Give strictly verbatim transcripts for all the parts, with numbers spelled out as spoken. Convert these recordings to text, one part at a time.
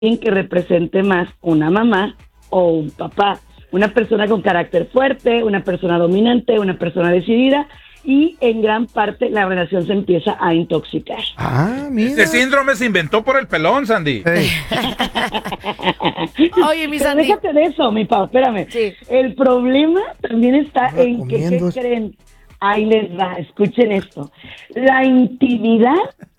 que represente más una mamá o un papá. Una persona con carácter fuerte, una persona dominante, una persona decidida, y en gran parte la relación se empieza a intoxicar. Ah, mira. Este síndrome se inventó por el pelón, Sandy. Hey. Oye, mi Pero Sandy. déjate de eso, mi Pau, espérame. Sí. El problema también está Ahora en que, ¿qué comiendo. creen? Ahí les va, escuchen esto. La intimidad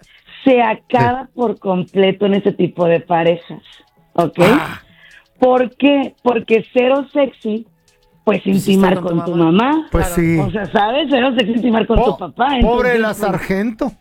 se acaba por completo en ese tipo de parejas, ¿ok? Ah. ¿Por qué? Porque cero sexy, pues intimar estar con con tu tu mamá. mamá. Pues Claro. sí. O sea, ¿sabes? Cero sexy intimar con Po- tu papá. Pobre entonces, la pues, sargento.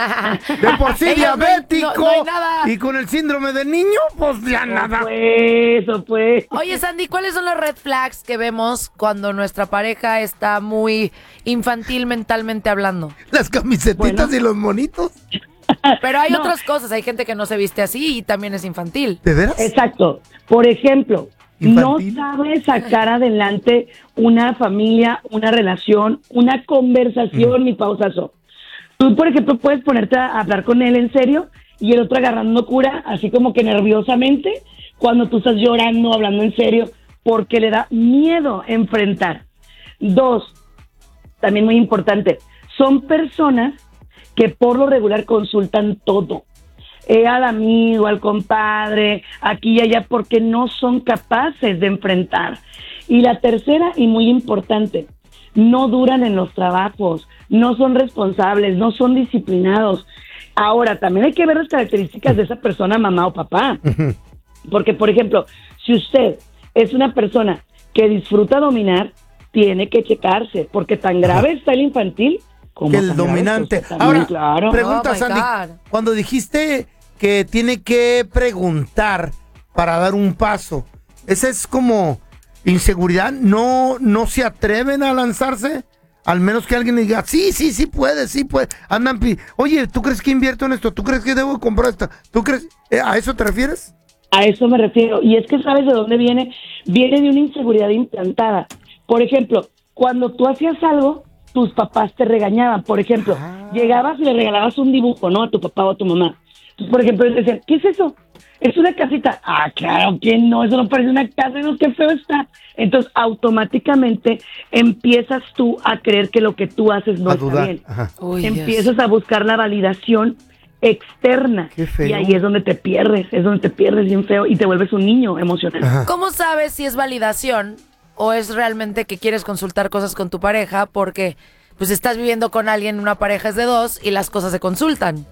De por sí Ellos no hay- diabético. no- no hay nada. Y con el síndrome del niño, pues ya nada. Pues, o pues. Oye, Sandy, ¿cuáles son las red flags que vemos cuando nuestra pareja está muy infantil mentalmente hablando? Las camisetitas Bueno. y los monitos. Pero hay No. otras cosas, hay gente que no se viste así y también es infantil. ¿De veras? Exacto. Por ejemplo, Infantil. no sabe sacar adelante una familia, una relación, una conversación, ni pausazo. Tú, por ejemplo, puedes ponerte a hablar con él en serio y el otro agarrando cura, así como que nerviosamente, cuando tú estás llorando, hablando en serio, porque le da miedo enfrentar. Dos, también muy importante, son personas que por lo regular consultan todo. Eh, al amigo, al compadre, aquí y allá, porque no son capaces de enfrentar. Y la tercera, y muy importante, no duran en los trabajos, no son responsables, no son disciplinados. Ahora, también hay que ver las características de esa persona, mamá o papá. Porque, por ejemplo, si usted es una persona que disfruta dominar, tiene que checarse, porque tan grave está el infantil como Que el tan grave dominante. está usted también, Ahora, claro. pregunta, Oh, my Sandy. God. Cuando dijiste que tiene que preguntar para dar un paso, ¿esa es como inseguridad? ¿No, no se atreven a lanzarse? Al menos que alguien diga, sí, sí, sí puede, sí puede. Andan, pi- oye, ¿tú crees que invierto en esto? ¿Tú crees que debo comprar esto? ¿Tú crees? ¿Eh, ¿A eso te refieres? A eso me refiero. Y es que ¿sabes de dónde viene? Viene de una inseguridad implantada. Por ejemplo, cuando tú hacías algo, tus papás te regañaban. Por ejemplo, Ah. llegabas y le regalabas un dibujo, ¿no? A tu papá o a tu mamá. Entonces, por ejemplo, ellos decían, ¿qué es eso? ¿Es una casita? Ah, claro que no, eso no parece una casa, eso qué feo está. Entonces, automáticamente empiezas tú a creer que lo que tú haces no a está dudar. bien. Ajá. Uy, Empiezas a buscar la validación externa. Qué feo. Y ahí es donde te pierdes, es donde te pierdes bien feo y te vuelves un niño emocional. Ajá. ¿Cómo sabes si es validación o es realmente que quieres consultar cosas con tu pareja porque pues estás viviendo con alguien, una pareja es de dos y las cosas se consultan?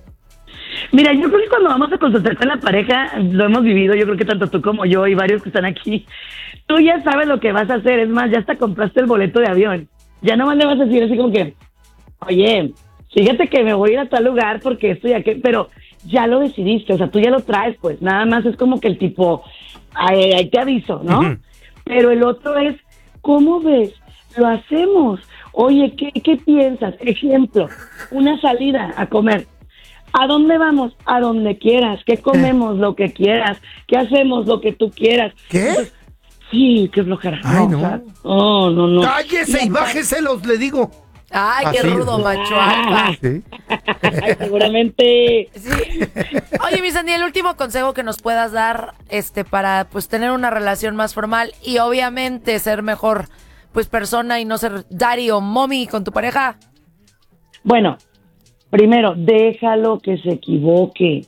Mira, yo creo que cuando vamos a consultar con la pareja, lo hemos vivido, yo creo que tanto tú como yo y varios que están aquí, tú ya sabes lo que vas a hacer, es más, ya hasta compraste el boleto de avión. Ya nomás le vas a decir así como que, oye, fíjate que me voy a ir a tal lugar porque esto y aquel, pero ya lo decidiste, o sea, tú ya lo traes, pues, nada más es como que el tipo, ahí, ahí te aviso, ¿no? Ujú. Pero el otro es, ¿cómo ves? Lo hacemos. Oye, ¿qué, qué piensas? Ejemplo, una salida a comer. ¿A dónde vamos? A donde quieras. ¿Qué comemos? Lo que quieras. ¿Qué hacemos? Lo que tú quieras. ¿Qué? Entonces, sí, qué flojera. Ay, no. o sea, no, no, no. Cállese y No, bájeselos, le digo. Ay, qué Así. rudo, macho alfa. Sí. Ay, seguramente. Sí. Oye, mi Sandy, el último consejo que nos puedas dar este para pues tener una relación más formal y obviamente ser mejor pues persona y no ser daddy o mommy con tu pareja. Bueno, primero, déjalo que se equivoque.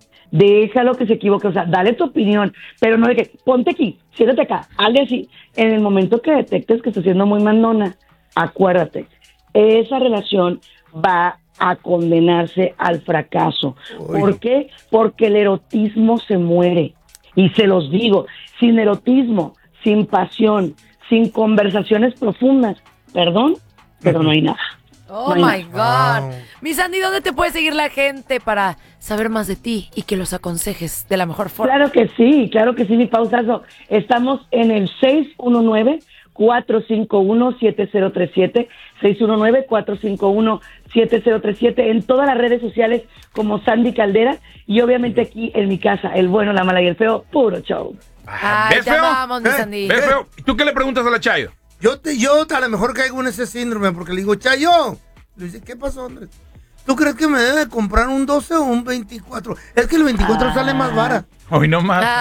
Déjalo que se equivoque. O sea, dale tu opinión, pero no de que, ponte aquí, siéntate acá, hazle así. En el momento que detectes que está siendo muy mandona, acuérdate, esa relación va a condenarse al fracaso. Uy. ¿Por qué? Porque el erotismo se muere. Y se los digo, sin erotismo, sin pasión, sin conversaciones profundas, perdón, pero no hay nada. Oh No hay my nada. God. Wow. Mi Sandy, ¿dónde te puede seguir la gente para saber más de ti y que los aconsejes de la mejor forma? Claro que sí, claro que sí, mi pausazo. Estamos en el seis uno nueve, cuatro cinco uno, siete cero tres siete, seis uno nueve, cuatro cinco uno, siete cero tres siete, en todas las redes sociales como Sandy Caldera y obviamente aquí en mi casa, el bueno, la mala y el feo, puro show. Ay, ¿Ves te feo? amamos, mi ¿Eh? Sandy. ¿Ves, feo? ¿Tú qué le preguntas a la Chayo? Yo, te, yo a lo mejor caigo en ese síndrome porque le digo, Chayo. Le dice, ¿qué pasó, Andrés? ¿Tú crees que me debe comprar un doce o un veinticuatro? Es que el veinticuatro Ah. sale más barato. Hoy no más.